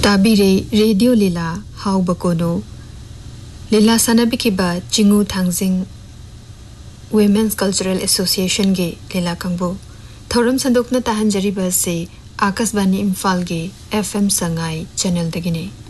ताबिरे radio Leela how बकोनो Leela सानाबिकिबा चिंगू थांजिंग women's cultural association gay Leela combo थौरम संदोकना ताहंजरीबा से आकाशवाणी इम्फाल गे FM Sangai channel दगिने।